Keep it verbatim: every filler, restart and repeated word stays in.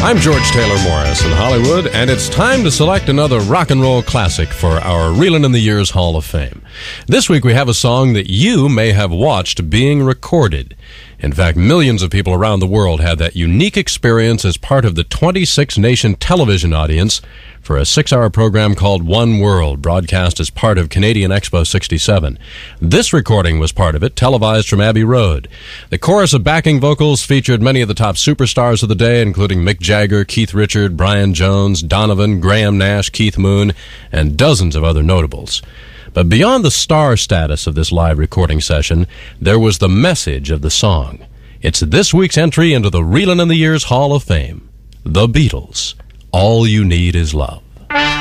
I'm George Taylor Morris in Hollywood, and it's time to select another rock and roll classic for our Reelin' in the Years Hall of Fame. This week we have a song that you may have watched being recorded. In fact, millions of people around the world had that unique experience as part of the twenty-six nation television audience for a six-hour program called One World, broadcast as part of Canadian Expo sixty-seven. This recording was part of it, televised from Abbey Road. The chorus of backing vocals featured many of the top superstars of the day, including Mick Jagger, Keith Richards, Brian Jones, Donovan, Graham Nash, Keith Moon, and dozens of other notables. But beyond the star status of this live recording session, there was the message of the song. It's this week's entry into the Reelin' in the Years Hall of Fame. The Beatles, All You Need Is Love.